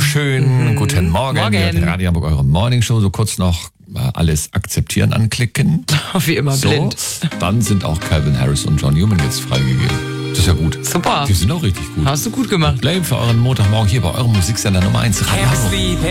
wunderschönen guten Morgen. Morgen. Radio Hamburg, eure Morningshow. So kurz noch alles akzeptieren anklicken. Wie immer blind. Dann sind auch Calvin Harris und John Newman jetzt freigegeben. Das ist ja gut. Super. Die sind auch richtig gut. Hast du gut gemacht. Blame für euren Montagmorgen hier bei eurem Musiksender Nummer 1 Radio Hamburg.